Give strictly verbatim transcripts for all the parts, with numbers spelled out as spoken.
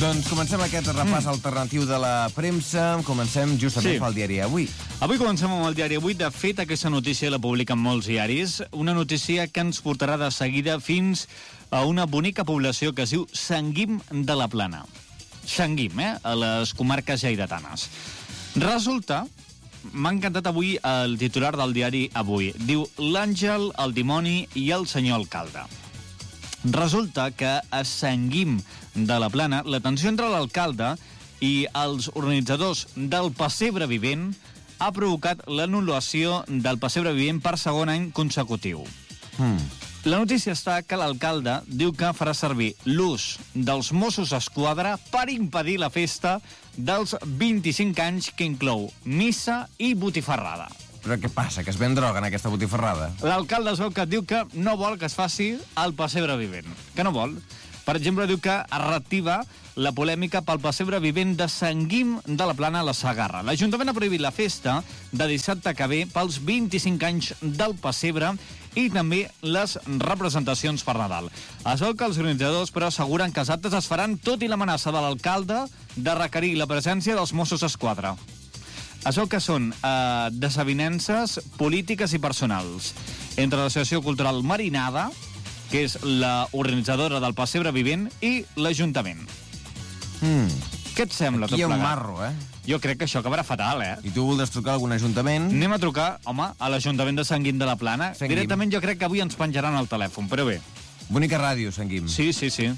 Doncs comencem aquest repàs mm. alternatiu de la premsa. Comencem justament sí. pel diari Avui. Avui comencem amb el diari Avui. De fet, aquesta notícia la publiquen molts diaris. Una notícia que ens portarà de seguida fins a una bonica població que es diu Sant Guim de la Plana. Sant Guim, eh? A les comarques lleidatanes. Resulta... M'ha encantat avui el titular del diari Avui. Diu, l'àngel, el dimoni i el senyor alcalde. Resulta que a Sant Guim de la Plana la tensió entre l'alcalde i els organitzadors del pessebre vivent ha provocat l'anul·lació del pessebre vivent per segon any consecutiu. Mm. La notícia està que l'alcalde diu que farà servir l'ús dels Mossos d'Esquadra per impedir la festa dels vint-i-cinc anys que inclou missa i botifarrada. Però què passa, que es ven droga en aquesta botifarrada? L'alcalde es veu que diu que no vol que es faci el pessebre vivent. Que no vol. Per exemple, diu que es reactiva la polèmica pel pessebre vivent de Sant Guim de la Plana a la Segarra. L'Ajuntament ha prohibit la festa de dissabte que ve pels vint-i-cinc anys del pessebre i també les representacions per Nadal. Es veu que els organitzadors, però, asseguren que els actes es faran tot i l'amenaça de l'alcalde de requerir la presència dels Mossos d'Esquadra. Es veu que són eh, desavinences polítiques i personals entre l'Associació Cultural Marinada, que és la organitzadora del pessebre vivent, i l'Ajuntament. Mm. Què et sembla Aquí tot hi ha un plegat? marro, eh? Jo crec que això acabarà fatal, eh? I tu voldràs trucar a algun ajuntament? Anem a trucar, home, a l'Ajuntament de Sant Guim de la Plana. Sant Guim. Directament jo crec que avui ens penjaran el telèfon, però bé. Bonica ràdio, Sant Guim. Sí, sí, sí.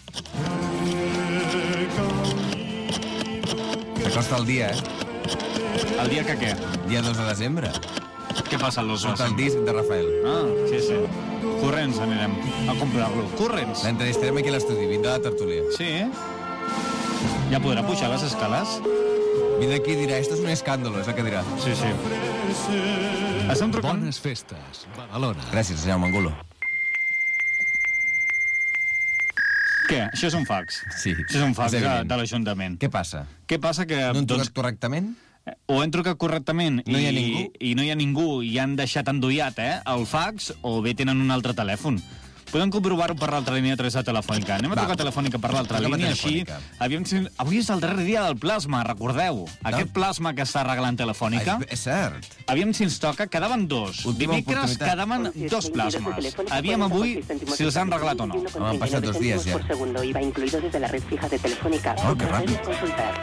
S'acosta el dia, eh? El dia que què? Dia dos de desembre. Què passa el dos de Surt el desembre? disc de Rafael. Ah, sí, sí. Corrents anirem a comprar-lo. Corrents. L'entrevistarem aquí a l'estudi, vindrà a la tertúlia. Sí, eh? Ja podrà pujar les escales? Vindrà aquí i dirà, esto es un escàndalo, és el que dirà. Sí, sí. Estem trucant... Bones festes, Badalona. Gràcies, senyor Mangulo. Què? Això és un fax? Sí. Això és un fax És de, evident. de l'Ajuntament. Què passa? Què passa que... No han doncs, trucat correctament? o hem trucat correctament No hi ha i, ningú? i no hi ha ningú i han deixat endollat, eh, el fax, o bé tenen un altre telèfon. Podem comprovar-ho per l'altra línia tres de Telefònica. Anem a Va. trucar Telefònica per l'altra Truquem a línia, així... Telefònica. Aviam si... Avui és el darrer dia del plasma, recordeu. Aquest plasma que està regalant Telefònica. Ah, és, és cert. Aviam si ens toca, quedaven dos. Última Dimecres oportunitat. quedaven dos plasmes. Aviam avui si els han regalat o no. Home, han passat dos dies ja. Por segundo iba incluido desde la red fija de Telefónica. Oh, qué rápido. Puedes consultar.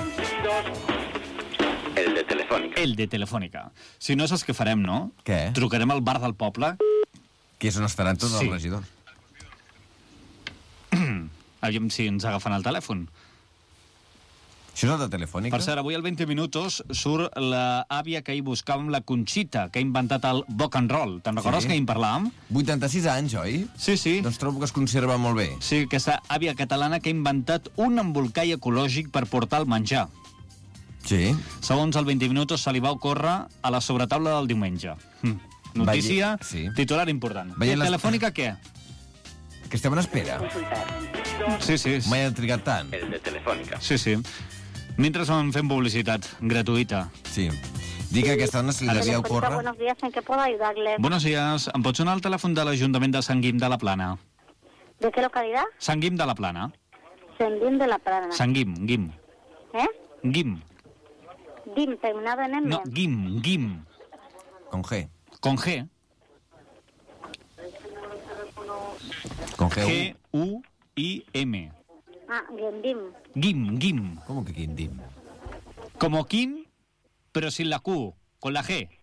El de Telefónica. El de Telefònica. Si no, saps què farem, no? Què? Trucarem al bar del poble. Que és on estaran tots Sí. els regidors. Aviam si ens agafen el telèfon. Això és el de Telefònica? Per cert, avui al veinte minutos surt la àvia que ahir buscàvem, la Conxita, que ha inventat el rock and roll. Te'n recordes Sí. que ahir en parlàvem? vuitanta-sis anys, oi? Sí, sí. Doncs trobo que es conserva molt bé. Sí, aquesta àvia catalana que ha inventat un embolcall ecològic per portar el menjar. Sí. Segons el veinte minutos se li va ocórrer a la sobretaula del diumenge. Hm. Notícia, Veie- sí. titular important. Veient I les- Telefònica què? Que estem en espera. Sí, sí. Mai han trigat tant. El de Telefónica. Sí, sí. Mentre en fem publicitat gratuïta. Sí. Dic que aquesta dona se li devia Telefónica, ocórrer... buenos días, ¿en qué puedo ayudarle? Buenos días. Em pots donar el telèfon de l'Ajuntament de Sant Guim de la Plana? ¿De qué localidad? Sant Guim de la Plana. Sendín de la Plana. Sant Guim, Guim. ¿Eh? Guim. Dim, terminado en M. No, Guim, Guim. Con G. Con G. Con G. G U I M. Ah, bien, Dim. Guim, Guim. ¿Cómo que Quindim? Como Kim, pero sin la Q, con la G.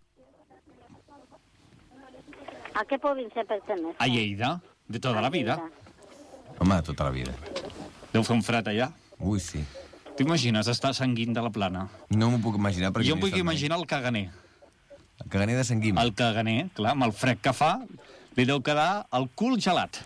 ¿A qué provincia pertenece? A Lleida, de toda la vida. Home, tota la vida. Deu fer un fred allà. Ui, sí. T'imagines estar a Sant Guim de la Plana? No m'ho puc imaginar perquè... Jo no em he vull estat mai. imaginar el caganer. El caganer de Sant Guim. El caganer, clar, amb el fred que fa, li deu quedar el cul gelat.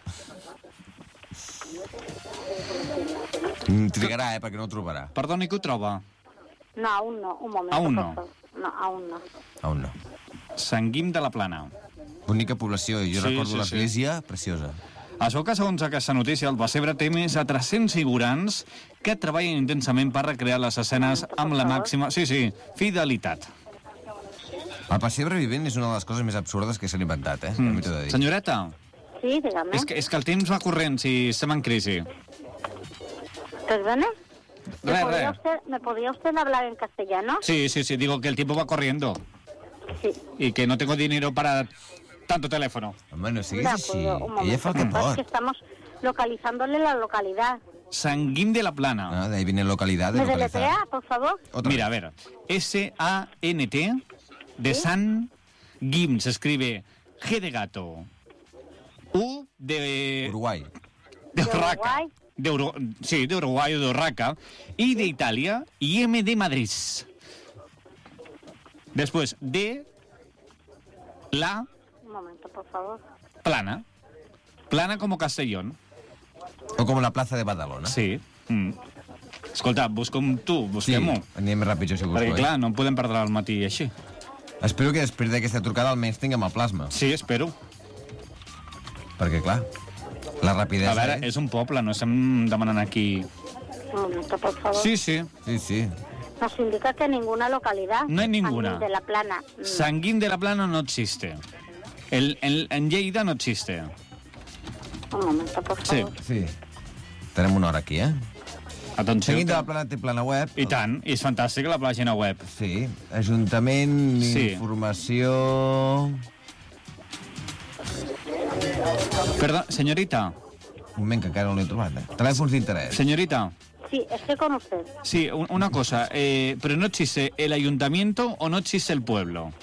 Mm, trigarà, eh, perquè no ho trobarà. Perdoni, que ho troba? No, aún no. Un momento, Aún por no. favor. No, aún no. Aún no. Sant Guim de la Plana. Bonica població. Jo Sí, recordo sí, l'església, preciosa. Es veu que, segons aquesta notícia, el pessebre té més de tres-cents figurants que treballen intensament per recrear les escenes amb la màxima... Sí, sí, fidelitat. El pessebre vivent és una de les coses més absurdes que s'han inventat, eh? Mm. De dir. Senyoreta, Sí, dígame. és que, és que el temps va corrent si estem en crisi. ¿Perdone? ¿Me, Re, podría re. usted, ¿Me podría usted hablar en castellano? Sí, sí, sí, digo que el tiempo va corriendo Sí. y que no tengo dinero para tanto teléfono. Home, no De siguis així. acuerdo, un momento. Ella fa el que Lo que pasa es pot. que estamos localizándole la localidad. San Guim de la Plana. Ah, de ahí viene localidad, de ¿Me localizar. deletrea, por favor? Otra Mira, a vez. ver, S A N T de San Guim, se escribe G de gato, U de... Uruguay. de ¿De Urraca. Uruguay? De Uru- sí, de Uruguay o de Urraca. I de Italia y M de Madrid. Después, D, la Un momento, por favor. plana. Plana como Castellón. O com la plaça de Badalona. Sí. Mm. Escolta, busca'm tu, Sí, busquem-ho. anem més ràpid, jo si busco. Perquè, eh? clar, no em podem perdre el matí així. Espero que després d'aquesta trucada almenys tinguem el plasma. Sí, espero. Perquè, clar, la rapidesa... A veure, eh? és un poble, no estem demanant aquí... Un momento, por favor. Sí, sí. Sí, sí. Nos indica que ninguna localidad. No hay ninguna. De la plana. Mm. San Guim de la Plana no existe. El, el, en Lleida no existe. Un momento, por Sí. favor. Sí. Tenim una hora aquí, eh? Atenció. Seguint de que- la plana té plana web. I tant, i és fantàstica la pàgina web. Sí. Ajuntament, Sí. informació... Perdó, señorita, Un moment, que encara no l'he trobat, eh? Telèfons d'interès. señorita, Sí, estoy con usted. sí, un- una cosa, eh, pero no existe el ayuntamiento o no existe el pueblo.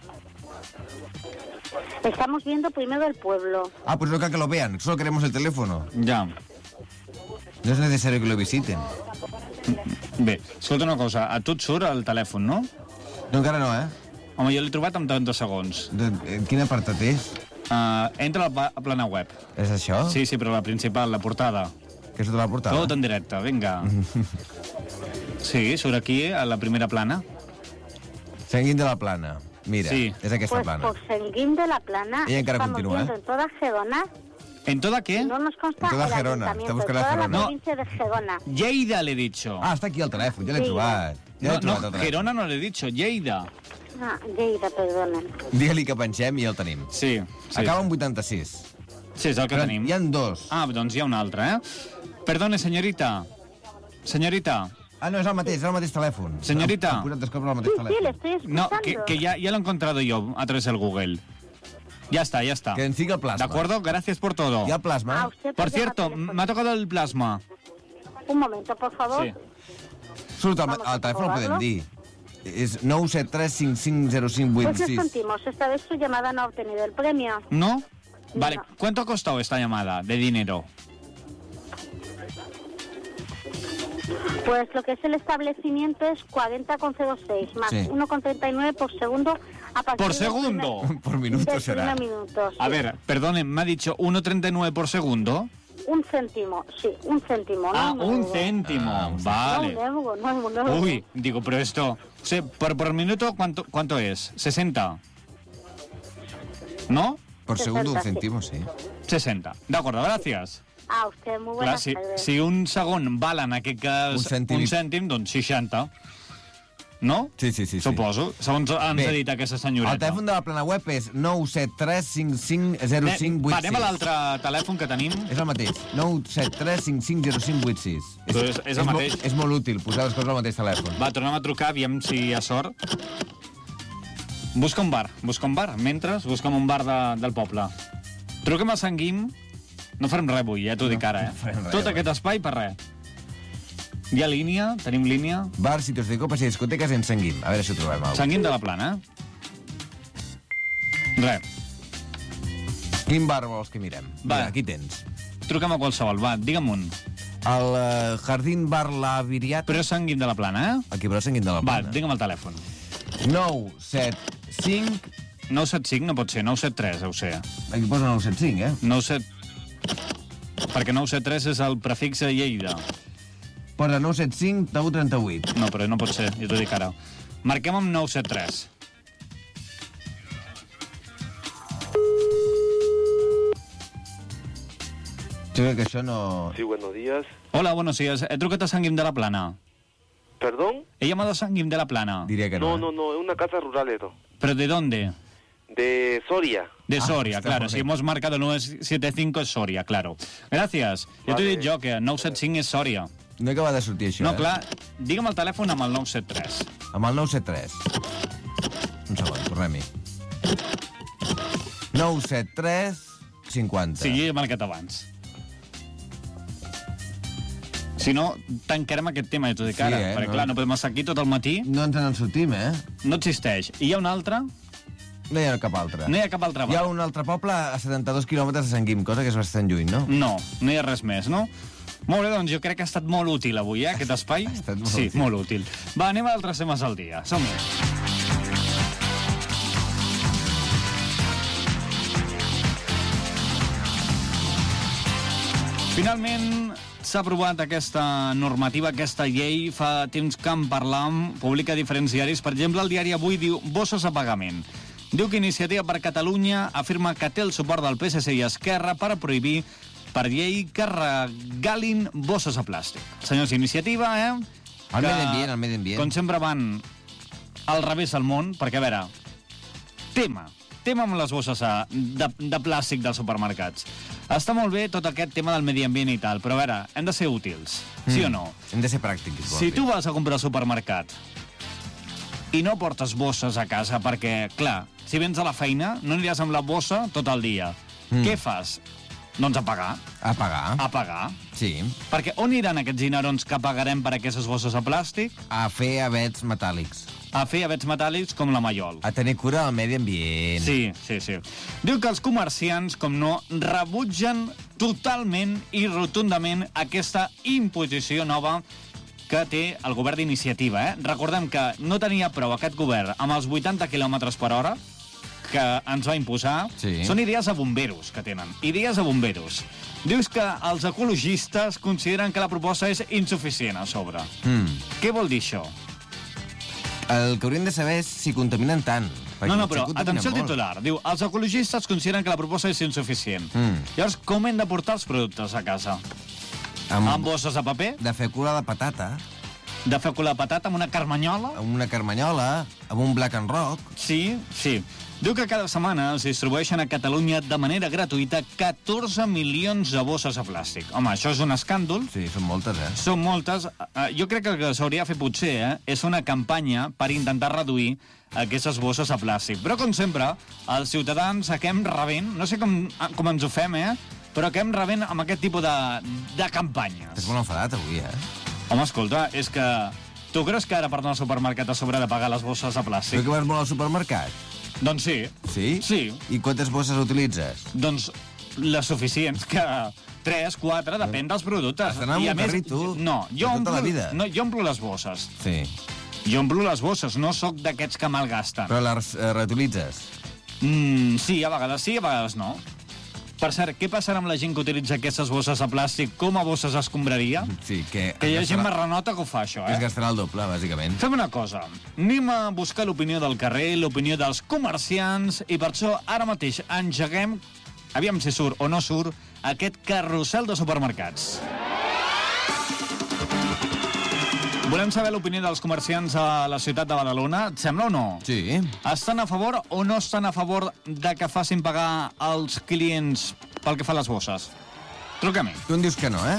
Estamos viendo primero el pueblo. Ah, pues no cal que lo vean, solo queremos el teléfono. Ja. No es necesario que lo visiten. Bé, escolta una cosa, a tu et surt el telèfon, no? No, encara no, eh? Home, jo l'he trobat en trenta segons. De, eh, quin apartat és? Uh, entra a la pa- a plana web. És això? Sí, sí, però la principal, la portada. Que és de la portada? Tot en directe, vinga. Sí, surt aquí, a la primera plana. Seguint de la plana. Mira, Sí. és aquesta Pues plana. por Senguín de la Plana Ella encara estamos continúa, viendo ¿eh? en toda Gerona. ¿En toda qué? No nos consta En toda el Gerona, ayuntamiento, está en buscando toda la la Gerona. provincia de Gerona. Lleida l'he dicho. Ah, està aquí el telèfon, ja l'he Sí. trobat. Ja l'he no, trobat, no, el telèfon. Gerona no l'he dicho, Lleida. Ah, Lleida, perdonen. Digue-li que pensem i el tenim. Sí, sí. Acaba en vuitanta-sis. Sí, és el que Però tenim. hi ha dos. Ah, doncs hi ha un altre, eh? Perdone, señorita. Señorita. Ah, no, és el mateix, és el mateix telèfon. Señorita. He posat dos cops el mateix Sí, sí, le telèfon. estoy escuchando. No, que, que ya, ya lo he encontrado yo a través del Google. Ya está, ya está. Que ens siga el ¿De plasma. acuerdo? Gracias por todo. Hi ha el plasma. Ah, usted Por pues llama cierto, teléfono. me ha tocado el plasma. Un momento, por favor. Sí. Surt el, Vamos a el telèfon, el podem comprovarlo. dir. És nou set tres cinc cinc zero cinc vuit Pues lo sis. sentimos, esta vez su llamada no ha obtenido el premio. ¿No? Vale, No. ¿cuánto ha costado esta llamada de dinero? Pues lo que es el establecimiento es cuarenta coma cero seis más Sí. uno coma treinta y nueve por segundo a partir ¿Por del segundo? primer- Por minuto del será. primer minuto, sí. A ver, perdone, me ha dicho uno treinta y nueve por segundo. Un céntimo, sí, un céntimo. Ah, no un euro. céntimo. Ah, un Vale. No un euro, no un euro. Uy, digo, pero esto... O sea, por, por minuto, ¿cuánto, ¿cuánto es? ¿sesenta? ¿No? Per segundo un sesenta, sí. cèntimo, sí. sesenta. De acuerdo, gracias. Ah, usted, muy Clar, buenas si, tardes. si un segon val en aquest cas Un cèntim. un cèntim, doncs seixanta. No? Sí, sí, sí. sí. Suposo. Segons ens Bé, ha dit aquesta senyoreta. El telèfon de la plana web és nou set tres cinc cinc zero cinc vuit sis. Anem a l'altre telèfon que tenim. És el mateix, nou set tres cinc cinc zero cinc vuit sis. Doncs és el mo- mateix. És molt útil posar les coses al mateix telèfon. Va, tornem a trucar, aviam si hi ha sort. Busca un bar, busca un bar. Mentre, busca'm un bar de, del poble. Truquem a Sant Guim. No farem res avui, ja t'ho dic ara, no farem eh? res Tot avui. aquest espai per res. Hi ha línia, tenim línia. Bar, sitios de copas i discoteques en Sant Guim. A veure si ho trobem. Au. Sant Guim de la Plana, eh? Res. Quin bar vols que mirem? Va. Mira, aquí tens. Truquem a qualsevol, va, digue'm un. El uh, Jardín Bar La Viriat. Però és Sant Guim de la Plana, eh? Aquí, però Sant Guim de la Va, Plana. digue'm el telèfon. nou set cinc... nou set cinc no pot ser, nou set tres, deu ser. Aquí posa nou set cinc, eh? nou set... Perquè nou set tres és el prefix de Lleida. Posa nou set cinc deu trenta-vuit. No, però no pot ser, jo t'ho dic ara. Marquem amb nou set tres. Jo crec que això no... Sí, buenos días. Hola, buenos días. He trucat a Sant Guim de la Plana. ¿Perdón? He llamado a Sant Guim de la Plana. Diria que no. No, eh? no, no, es una casa rural esto. ¿Pero de dónde? De Soria. De Ah, Soria, está claro. Si correcto. hemos marcado nueve siete cinco es Soria, claro. Gracias. Jo t'he Vale. dit jo que nou set cinc és Soria. No acaba de sortir això, No, eh? clar, digue'm el telèfon amb el nou set tres. Amb el nou set tres. Un segon, tornem-hi. nou set tres cinquanta. Sí, he marcat abans. Si no, tancarem aquest tema, ja t'ho dic Sí, ara. eh, Perquè, no. clar, no podem estar aquí tot el matí. No ens en sortim, eh? No existeix. I hi ha un altre? No hi ha cap altre. No hi ha cap altre Hi ha bar. un altre poble a setanta-dos quilòmetres de Sant Guim, cosa que és bastant lluny, no? No, no hi ha res més, no? Molt bé, doncs jo crec que ha estat molt útil avui, eh, aquest espai. Ha estat molt sí, útil. molt útil. Va, anem a altres temes al dia. Som-hi. Finalment s'ha aprovat aquesta normativa, aquesta llei. Fa temps que en parlam, publica diferents diaris. Per exemple, el diari Avui diu bosses a pagament. Diu que Iniciativa per Catalunya afirma que té el suport del P S C i Esquerra per prohibir per llei que regalin bosses a plàstic. Senyors d'Iniciativa, eh? El que, medi ambient, el medi ambient. Com sempre van al revés al món, perquè, a veure, tema, tema amb les bosses a, de, de plàstic dels supermercats. Està molt bé tot aquest tema del medi ambient i tal, però a veure, hem de ser útils, sí o no? Hem de ser pràctics. vol Si dir. tu vas a comprar al supermercat i no portes bosses a casa perquè, clar, si vens a la feina no aniràs amb la bossa tot el dia. Mm. Què fas? Doncs a pagar. A pagar. A pagar. Sí. Perquè on iran aquests dinerons que pagarem per aquestes bosses a plàstic? A fer avets metàl·lics. A fer avets metàl·lics com la Maiol. A tenir cura del medi ambient. Sí, sí, sí. Diu que els comerciants, com no, rebutgen totalment i rotundament aquesta imposició nova que té el govern d'Iniciativa. Eh? Recordem que no tenia prou aquest govern amb els vuitanta quilòmetres per hora que ens va imposar. Sí. Són idees a bomberos que tenen. Idees a bomberos. Dius que els ecologistes consideren que la proposta és insuficient a sobre. Mm. Què vol dir això? El que hauríem de saber és si contaminen tant. perquè No, no, potser però contaminen atenció al molt. titular. Diu, els ecologistes consideren que la proposta és insuficient. Mm. Llavors, com hem de portar els productes a casa? Amb, Amb bosses de paper? de fer cura de patata, De fer colar patata amb una carmanyola? amb una carmanyola, amb un black and rock. Sí, sí. Diu que cada setmana es distribueixen a Catalunya de manera gratuïta catorze milions de bosses a plàstic. Home, això és un escàndol. Sí, són moltes, eh? Són moltes. Eh, Jo crec que el que s'hauria de fer potser eh, és una campanya per intentar reduir aquestes bosses a plàstic. Però, com sempre, els ciutadans acabem rebent, no sé com, com ens ho fem, eh? però acabem rebent amb aquest tipus de, de campanyes. Estàs molt enfadat avui, eh? Home, escolta, és que... Tu creus que ara per anar al supermercat a sobre de pagar les bosses de Tu plàstic? que vas molt al supermercat? Doncs sí. Sí? Sí. I quantes bosses utilitzes? Doncs les suficients, que tres, quatre, depèn dels productes. Has d'anar amb I a un més, carrit, tu, No, jo de tota omplo, la vida. no, jo omplo les bosses. Sí. Jo omplo les bosses, no sóc d'aquests que malgasten. Però les eh, reutilitzes? Mm, sí, a vegades sí, a vegades no. Per cert, què passarà amb la gent que utilitza aquestes bosses de plàstic com a bosses escombraria? Sí, que... Que hi ha gent gastarà- marranota que ho fa, això, Es eh? gastarà el doble, bàsicament. Fem una cosa, anem a buscar l'opinió del carrer, l'opinió dels comerciants, i per això ara mateix engeguem, aviam si surt o no surt, aquest carrusel de supermercats. Volem saber l'opinió dels comerciants a la ciutat de Badalona, et sembla o no? Sí. Estan a favor o no estan a favor de que facin pagar els clients pel que fa a les bosses? Truca-m'hi. Tu em dius que no, eh?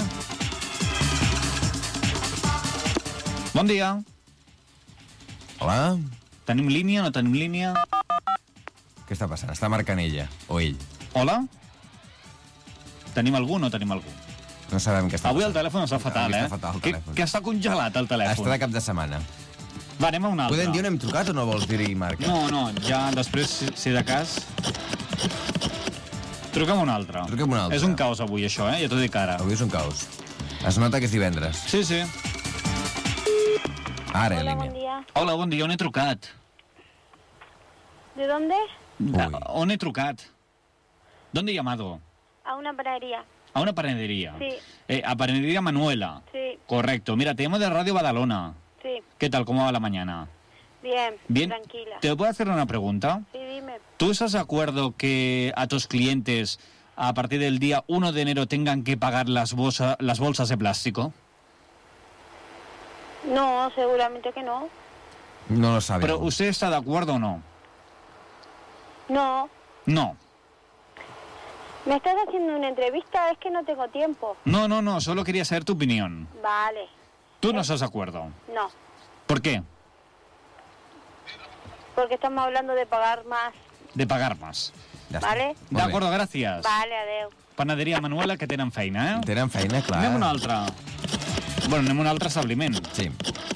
Bon dia. Hola? Tenim línia, no tenim línia? Què està passant? Està marcant ella, o ell. Hola? Tenim algú o no tenim algú? No sabem què està Avui el passant. telèfon està fatal, Avui eh? està fatal, el que, telèfon. que està congelat, el telèfon. Està de cap de setmana. Va, anem a un altre. Podem dir on hem trucat o no vols dir-hi marca? No, no, ja després, si, si de cas... Truca'm un altre. Truca'm un altre. És un caos avui, això, eh? Ja t'ho dic ara. Avui és un caos. Es nota que és divendres. Sí, sí. Ara, Hola, línia. buen día. Hola, bon dia, on he trucat? ¿De dónde? Uy. A, on he trucat? ¿Dónde he llamado? A una panadería. A una panadería. Sí. Eh, a Panadería Manuela. Sí, Correcto. Mira, te llamo de Radio Badalona. sí. ¿Qué tal? ¿Cómo va la mañana? Bien, Bien. tranquila. ¿Te puedo hacer una pregunta? Sí, dime. ¿Tú estás de acuerdo que a tus clientes a partir del día uno de enero tengan que pagar las, bolsa, las bolsas de plástico? No, seguramente que no. No lo sabe. ¿Pero aún. usted está de acuerdo o no? No, No. ¿Me estás haciendo una entrevista? Es que no tengo tiempo. No, no, no, solo quería saber tu opinión. Vale. ¿Tú no estás de acuerdo? No, ¿Por qué? porque estamos hablando de pagar más. De pagar más. Ja està. Vale? Molt bé. D'acord, gràcies. Vale, adeu. Panaderia Manuela, que tenen feina, eh? Tenen feina, clar. Anem a un altre. Bueno, anem a un altre establiment. Sí.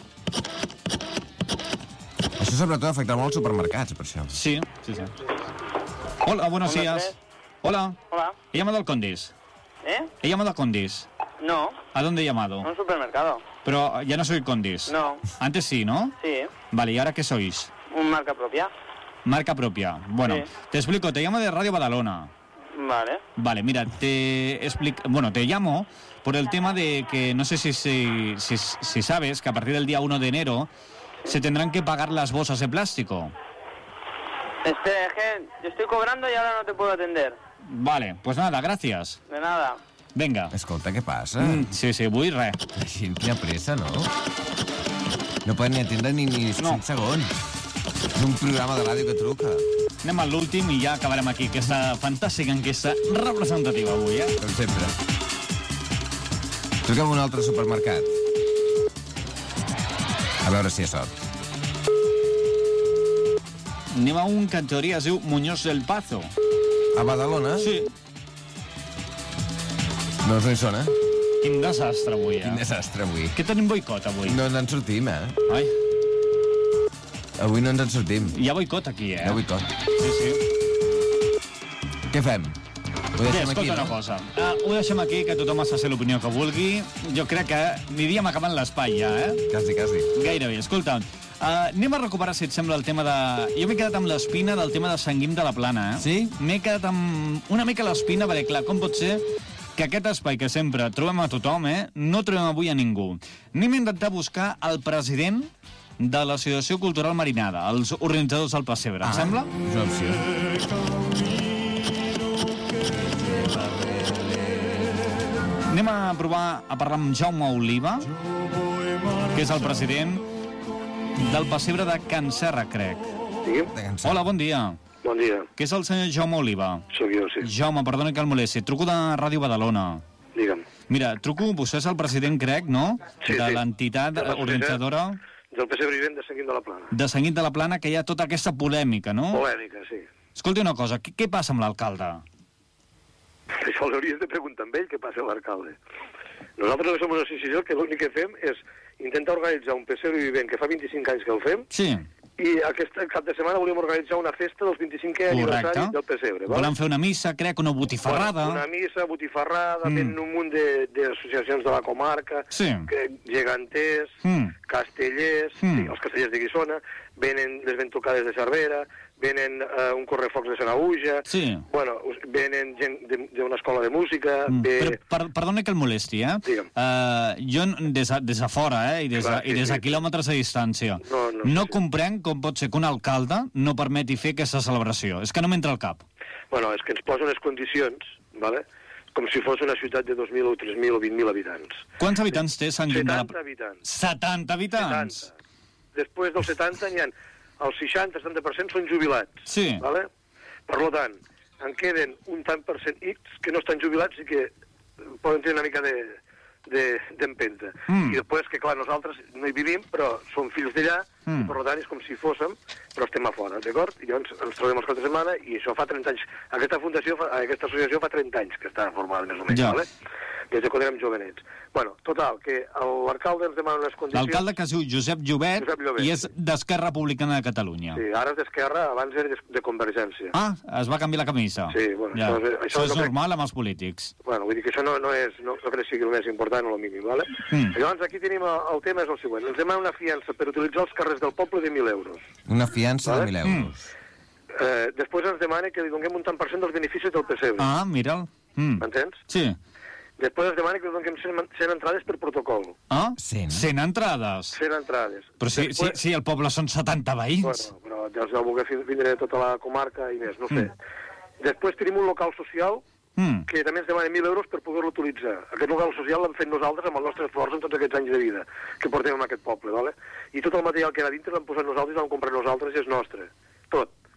Això sobretot afecta molt els supermercats, per això. Sí, sí, sí. Hola, buenos días. Hola. Hola. He llamado al Condis. ¿Eh? He llamado a Condis. No, ¿A dónde he llamado? a un supermercado. Pero ya no soy Condis. No. Antes sí, ¿no? Sí, Vale, ¿y ahora qué sois? un marca propia. Marca propia. Bueno, Sí. te explico, te llamo de Radio Badalona. Vale. Vale, mira, te explico, bueno, te llamo por el tema de que no sé si, si, si, si sabes que a partir del día uno de enero se tendrán que pagar las bolsas de plástico. Espera, es que yo estoy cobrando y ahora no te puedo atender. Vale, pues nada, gracias. De nada. Venga. Escolta, què passa? Mm, sí, sí, vull res. La gent, quina pressa, no? No poden ni atendre ni, ni No. cinc segons. És un programa de ràdio que truca. Anem a l'últim i ja acabarem aquí, aquesta fantàstica enquesta representativa avui, eh? Com sempre. Truquem a un altre supermercat. A veure si hi ha sort. Anem a un que en teoria es diu Muñoz del Pazo. A Badalona? Sí. No, no hi són, eh? Quin desastre avui, eh? Quin desastre, avui. Que tenim boicot avui. No ens en sortim, eh? Ai, Avui no ens en sortim. hi ha boicot aquí, eh? No vull tot. Sí, sí. Què fem? Ho Bé, deixem escolta aquí, una no? cosa. Uh, ho deixem aquí, que tothom es faci l'opinió que vulgui. Jo crec que aniríem acabant l'espai ja, eh? Quasi, quasi. Gairebé. Escolta, uh, anem a recuperar, si et sembla, el tema de... Jo m'he quedat amb l'espina del tema de Sant Guim de la Plana, eh? Sí? M'he quedat amb una mica l'espina, perquè, clar, com pot ser que aquest espai que sempre trobem a tothom, eh, no trobem avui a ningú. Anem a intentar buscar el president de l'Associació Cultural Marinada, els organitzadors del Pessebre, em sembla? És una opció. Anem a provar a parlar amb Jaume Oliva, que és el president del Pessebre de Can Serra, crec. Digui'm. De cansar. Hola, bon dia. Bon dia. Que és el senyor Jaume Oliva. Sóc jo, sí. Jaume, perdona que el molesti. Truco de Ràdio Badalona. Digue'm. Mira, truco, vostè és el president, crec, no? Sí, de sí. l'entitat De l'associació. organitzadora Del pessebre vivent de Sant Guim de la Plana. de Sant Guim de la Plana, que hi ha tota aquesta polèmica, no? Polèmica, sí. Escolti una cosa, què, què passa amb l'alcalde? Això l'hauries de preguntar amb ell què passa a l'alcalde. Nosaltres som una associació que l'únic que fem és intentar organitzar un pessebre vivent que fa vint-i-cinc anys que el fem Sí, i aquest cap de setmana volíem organitzar una festa dels vint-i-cinquè aniversari correcte. del pessebre. Val? Volem fer una missa, crec, una botifarrada. Bueno, una missa, botifarrada, Mm. mm. venen un munt de- d'associacions de, de la comarca, Sí. que, geganters, Mm. castellers, Mm. sí, els castellers de Guissona, venen les ventucades de Cervera, venen uh, un correfocs de Sanaüja, Sí. bueno, us- venen gent de- d'una escola de música, Mm, ve... Però, per, perdona que el molesti, eh? Digue'm. Uh, jo, des de, des de fora, eh? I des, Clar, de, i sí, des de sí. quilòmetres de distància, No, no, no sí. comprenc com pot ser que un alcalde no permeti fer aquesta celebració. És que no m'entra al cap. Bueno, és que ens posa unes condicions, vale? com si fos una ciutat de dos mil o tres mil o vint mil habitants. Quants habitants té Sant Guim de la... setanta habitants. setanta habitants? setanta. Després dels setanta n'hi ha el seixanta setanta per cent són jubilats. Sí. Vale? Per tant, en queden un tant per cent X que no estan jubilats i que poden tenir una mica de d'empenta. De, Mm. I després, que clar, nosaltres no hi vivim, però som fills d'allà, Mm. i per tant és com si fóssim, però estem a fora, d'acord? I llavors ens trobem els caps de setmana i això fa trenta anys. Aquesta fundació, fa, aquesta associació fa trenta anys que està formada, més o menys, Ja. vale? Des de quan érem jovenets. Bueno, total, que l'alcalde ens demana unes condicions... L'alcalde que es diu Josep Llobet, Josep Llobet. i és d'Esquerra Republicana de Catalunya. Sí, ara és d'Esquerra, abans era de, de Convergència. Ah, es va canviar la camisa. Sí, bueno, ja. això és- això això és no crec- normal amb els polítics. Bueno, vull dir que això no, no és, no, no crec que sigui el més important o el mínim, ¿vale? Mm. Llavors aquí tenim el, el tema és el següent. Ens demana una fiança per utilitzar els carrers del poble de mil euros. Una fiança Vale. de mil euros. Eh, després ens demana que li donem un tant per cent dels beneficis del pessebre. Ah, mira'l. Mm. M'entens? Sí. Després ens demana que li donem cent, cent entrades per protocol. Ah, Cent. cent entrades. cent entrades. Però si, Després, si, si el poble són setanta veïns. Bueno, però ja els deu voler fi- vindre de tota la comarca i més, no sé. Mm. Després tenim un local social Mm. que també ens demana mil euros per poder-lo utilitzar. Aquest local social l'hem fet nosaltres amb el nostre esforç en tots aquests anys de vida que portem en aquest poble, ¿vale? I tot el material que era dintre l'hem posat nosaltres, l'hem comprat nosaltres i és nostre. Tot.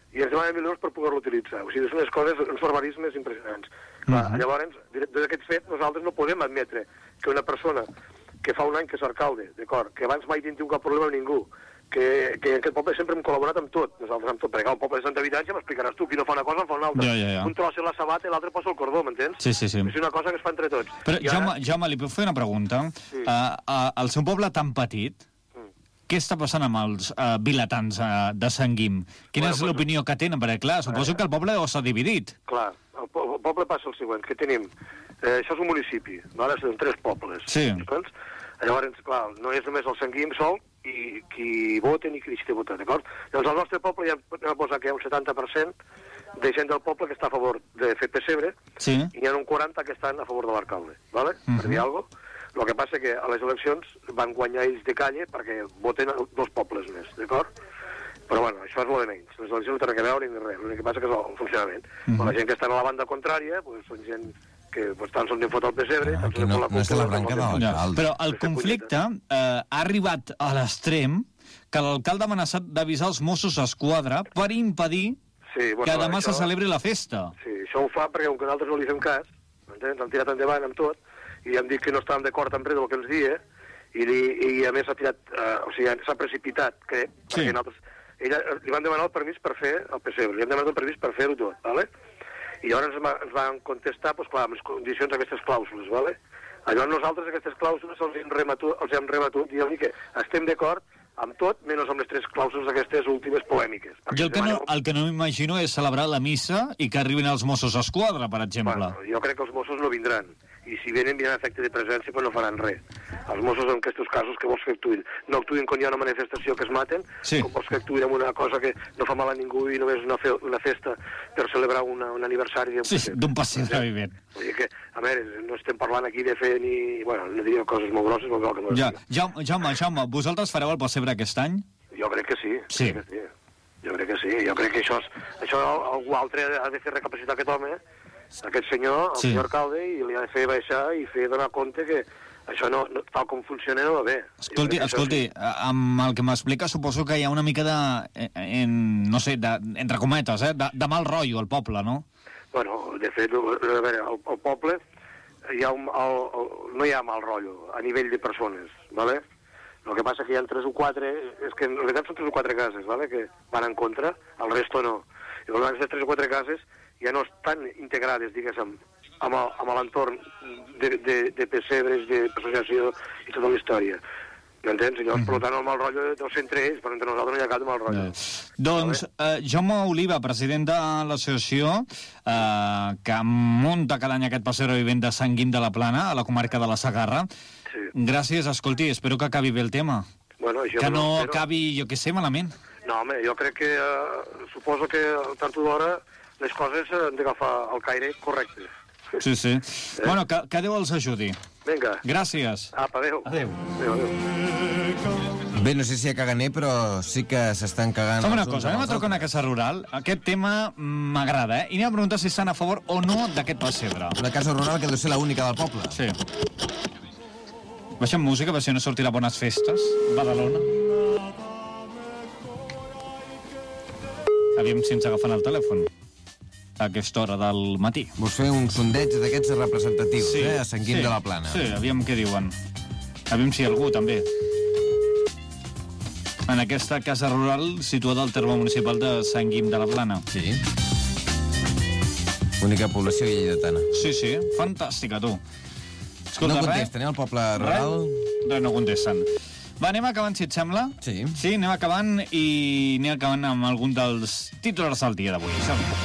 i ens demanen mil euros per poder-lo utilitzar. O sigui, són unes coses, uns barbarismes impressionants. Clar, Mhm. llavors, des d'aquest fet, nosaltres no podem admetre que una persona que fa un any que és alcalde, d'acord, que abans mai tinc cap problema amb ningú, que, que en aquest poble sempre hem col·laborat amb tot, nosaltres amb tot, perquè el poble de Sant Habitatge m'explicaràs tu, qui no fa una cosa en fa una altra. Ja, ja, ja. Un trossa la sabata i l'altre posa el cordó, m'entens? Sí, sí, sí. És una cosa que es fa entre tots. Però, I ara- Jaume, Jaume, li puc fer una pregunta? Sí. Uh, uh, al seu poble tan petit, Mm. què està passant amb els uh, vilatans uh, de Sant Guim? Quina Bueno, és pues- l'opinió que tenen? Perquè, clar, suposo que el poble s'ha dividit. Clar, el, po el poble passa el següent, que tenim... Eh, això és un municipi, vale? Són tres pobles. Sí. Doncs, llavors, clar, no és només el Sant Guim sol i qui vota ni qui deixa de votar, d'acord? Llavors, al nostre poble ja hem posat que hi ha un setanta per cent de gent del poble que està a favor de fer pessebre Sí. i hi ha un quaranta que estan a favor de l'alcalde, vale? Mhm. Per dir alguna cosa. El que passa que a les eleccions van guanyar ells de calle perquè voten dos pobles més, d'acord? Però bueno, això és molt de menys. Les eleccions no tenen res a veure ni res. L'únic que passa que és el funcionament. Mhm. Però la gent que està a la banda contrària pues, són gent que pues, tant se'ls en fot el pessebre... Ah, tant que se'ls en no- fot la no és de la cultura, branca tant se'ls en de fot- Ja. Alcalde. Però el Que se conflicte eh, ha arribat a l'extrem que l'alcalde ha amenaçat d'avisar els Mossos d'Esquadra per impedir Sí, bueno, que demà això- se celebri la festa. Sí, això ho fa perquè com que nosaltres no li fem cas, m'entens? Han tirat endavant amb tot i hem dit que no estàvem d'acord amb res del que ens dia i, li, i a més s'ha tirat, eh, o sigui, s'ha precipitat, crec, Sí. perquè nosaltres, ella, li van demanar el permís per fer el pessebre, li hem demanat el permís per fer-ho tot, ¿vale? I llavors ens, va, ens van contestar, doncs clar, amb les condicions d'aquestes clàusules, ¿vale? Llavors nosaltres aquestes clàusules els hem rematut, els hem rematut i hem dit que estem d'acord amb tot, menys amb les tres clàusules d'aquestes últimes polèmiques. Jo el que no, el que no m'imagino és celebrar la missa i que arribin els Mossos d'Esquadra, per exemple. Bueno, jo crec que els Mossos no vindran. I si venen, vindran a efecte de presència, però no faran res. Els Mossos, en aquests casos, que vols que actuïn? No actuïn quan hi ha una manifestació que es maten, Sí. com vols que actuïn en una cosa que no fa mal a ningú i només una, fe una festa per celebrar una, un aniversari d'un Sí, d'un pessebre vivent. Vull dir que, a veure, no estem parlant aquí de fer ni... Bueno, no diria coses molt grosses, però que no Ja, Jaume, Jaume, Jaume, vosaltres fareu el pessebre aquest any? Jo crec que sí. Sí. Crec que sí. Jo crec que sí. Jo crec que això, és, això algú altre ha de fer recapacitar aquest home, aquest senyor, el Sí. senyor alcalde, i li ha de fer baixar i fer donar compte que això no, no tal com funciona no va bé. Jo Escolti, crec que això escolti, sí. amb el que m'explica suposo que hi ha una mica de, en, no sé, de, entre cometes, eh, de, de mal rotllo al poble, no? Bueno, de fet, a veure, al, al poble hi ha un, el, el, no hi ha mal rotllo a nivell de persones, ¿vale? El que passa que hi ha tres o quatre, és que en realitat són tres o quatre cases, ¿vale? Que van en contra, el resto no. I per tant, aquestes tres o quatre cases ja no estan integrades, diguéssim, amb el- amb l'entorn de, de, de pessebres, d'associació i tota la història. M'entens? I llavors, per tant, el mal rotllo deu ser entre ells, però entre nosaltres no hi ha cap de mal rotllo. Eh, doncs, eh, Jaume Oliva, president de l'associació, eh, que munta cada any aquest passeig vivent de Sant Guim de la Plana, a la comarca de la Segarra. Sí. Gràcies, escolti, espero que acabi bé el tema. Bueno, això Que no espero. acabi, jo què sé, malament. No, home, jo crec que, eh, suposo que tant d'hora les coses han d'agafar el caire correcte. Sí, sí. Bueno, que, que Déu els ajudi. Vinga. Gràcies. Apa, adéu. Adéu. Adéu, adéu. Bé, no sé si a caganer, però sí que s'estan cagant... Fem una els uns cosa, amb anem a els trucar a una altres. casa rural. Aquest tema m'agrada, eh? I anem a preguntar si estan a favor o no d'aquest pessebre. Una casa rural que deu ser l'única del poble. Sí. Baixem música, per si no sortirà Bones Festes, Badalona. Aviam si ens agafen el telèfon a aquesta hora del matí. Vols fer un sondeig d'aquests representatius, eh? A Sant Guim sí, de la Plana. Sí, aviam què diuen. Aviam si algú, també. En aquesta casa rural situada al terme municipal de Sant Guim de la Plana. Sí. Única població lleidatana. Sí, sí, fantàstica, tu. Escolta, No res? contesten, eh, al poble rural? Res? Res no contesten. Va, anem acabant, si et sembla? Sí. Sí, anem acabant i anem acabant amb algun dels titulars del dia d'avui. Som-hi.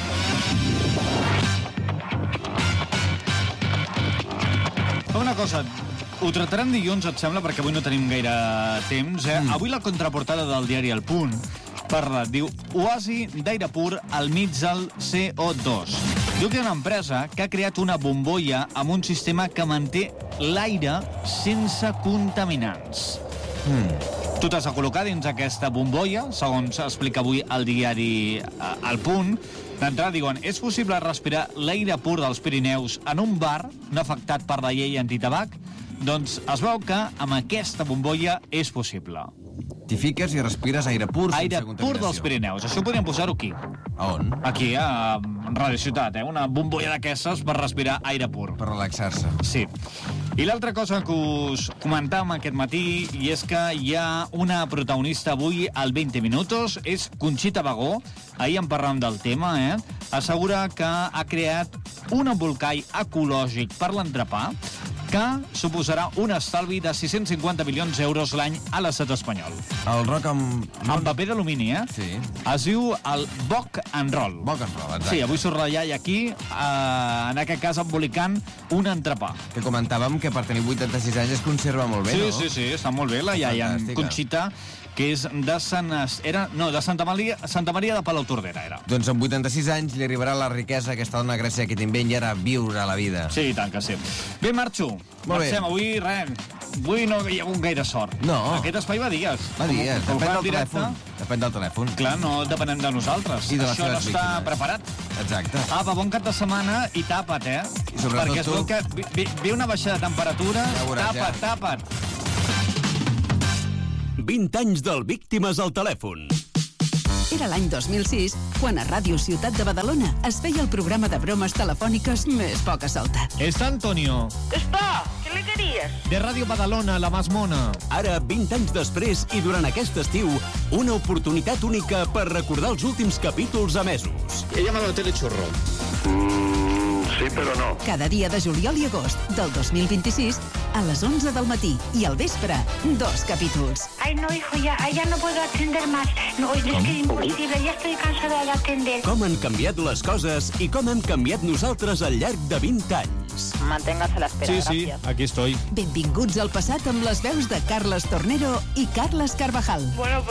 Fa una cosa, ho tractarem dilluns, et sembla, perquè avui no tenim gaire temps. Eh? Mm. Avui la contraportada del diari El Punt parla, diu, oasi d'aire pur al mig del C O dos. Diu que hi ha una empresa que ha creat una bombolla amb un sistema que manté l'aire sense contaminants. Mm. Tu t'has de col·locar dins aquesta bombolla, segons explica avui el diari eh, El Punt. D'entrada diuen, és possible respirar l'aire pur dels Pirineus en un bar no afectat per la llei antitabac? Doncs es veu que amb aquesta bombolla és possible. T'hi fiques i respires aire pur sense Aire contaminació. pur dels Pirineus. Això podríem posar-ho aquí. A on? Aquí, a Radio Ciutat, eh? Una bombolla d'aquestes per respirar aire pur. Per relaxar-se. Sí. I l'altra cosa que us comentàvem aquest matí, i és que hi ha una protagonista avui al vint Minutos, és Conxita Bagó. Ahir en parlàvem del tema, eh? Assegura que ha creat un embolcall ecològic per l'entrepà que suposarà un estalvi de sis-cents cinquanta milions d'euros l'any a l'estat espanyol. El rock amb... Amb paper d'alumini, eh? Sí. Es diu el Boc and Roll. Boc and Roll, exacte. Sí, avui surt la iaia aquí, eh, en aquest cas embolicant un entrepà. Que comentàvem que per tenir vuitanta-sis anys es conserva molt bé, Sí, no? sí, sí, està molt bé la iaia en Fantàstica. Conxita, que és de Sant... Era, no, de Santa Maria, Santa Maria de Palautordera, era. Doncs amb vuitanta-sis anys li arribarà la riquesa a aquesta dona gràcies a aquest invent i ara viure la vida. Sí, i tant que sí. Bé, marxo. Molt bé. Marxem, avui, res, avui no hi ha hagut gaire sort. No. Aquest espai va dies. Va dies, Com- com depèn fa del en directe, telèfon. Depèn del telèfon. Clar, no depenem de nosaltres. I de les Això no seves està víctimes. preparat. Exacte. Apa, bon cap de setmana i tapa't, eh? I sobretot Perquè es tu. veu que ve, ve, ve una baixada de temperatura. Ja veuràs, tapa't, ja. tapa't. vint anys del Víctimes al telèfon. Era l'any dos mil sis, quan a Ràdio Ciutat de Badalona es feia el programa de bromes telefòniques més poca solta. Está Antonio, Está, ¿qué le querías? de Radio Badalona, la más mona. Ara, vint anys després i durant aquest estiu, una oportunitat única per recordar els últims capítols emesos. He llamado a Telechurro. Sí, però no. Cada dia de juliol i agost del dos mil vint-i-sis, a les onze del matí i al vespre, dos capítols. Ay, no, hijo, ya, ya no puedo atender más. No, es que es imposible, ya estoy cansada de atender. Com han canviat les coses i com hem canviat nosaltres al llarg de vint anys. Manténgase a la espera, Sí, sí, gracias. aquí estoy. Benvinguts al passat amb les veus de Carles Tornero i Carles Carvajal. Bueno,